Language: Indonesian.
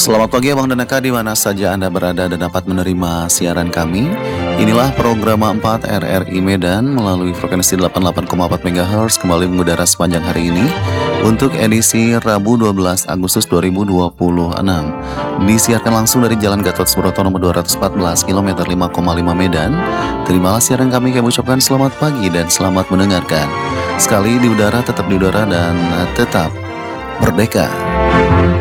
Selamat pagi Abang dan Eka di mana saja Anda berada dan dapat menerima siaran kami. Inilah program 4 RRI Medan melalui frekuensi 88,4 MHz kembali mengudara sepanjang hari ini untuk edisi Rabu 12 Agustus 2026. Disiarkan langsung dari Jalan Gatot Subroto nomor 214 km 5,5 Medan. Terimalah siaran kami ucapkan selamat pagi dan selamat mendengarkan. Sekali di udara, tetap di udara dan tetap merdeka.